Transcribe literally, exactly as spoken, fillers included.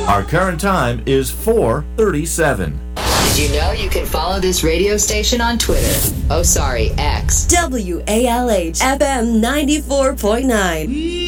Our current time is four thirty-seven. Did you know you can follow this radio station on Twitter? Oh, sorry, X. W A L H F M ninety-four point nine.